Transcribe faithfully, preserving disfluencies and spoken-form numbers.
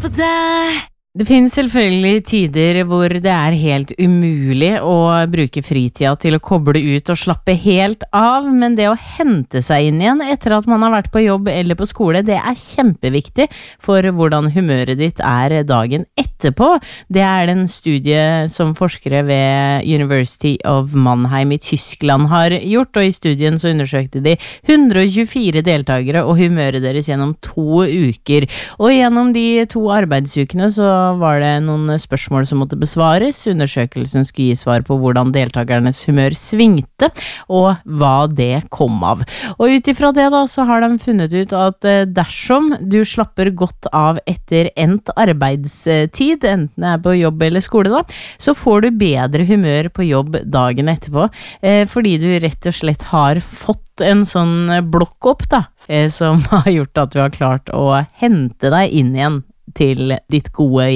på deg. Det finnes selvfølgelig tider hvor det er helt umulig å bruke fritida til å koble ut og slappe helt av, men det å hente seg inn igjen etter at man har vært på jobb eller på skole, det er kjempeviktig for hvordan humøret ditt er dagen etterpå. Det er den studie som forskere ved University of Mannheim i Tyskland har gjort, og i studien så undersøkte de hundre og tjuefire deltakere og humøret deres gjennom to uker. Og gjennom de to arbeidsukene så var det noen spørsmål som måtte besvares. Undersøkelsen skulle gi svar på hvordan deltakernes humør svingte, og hva det kom av. Og utifra det da, så har de funnet ut at dersom du slapper godt av etter endt arbeidstid, enten det er på jobb eller skole da, så får du bedre humør på jobb dagen etterpå, fordi du rett og slett har fått en sånn blokk opp da, som har gjort at du har klart å hente deg inn igjen til ditt gode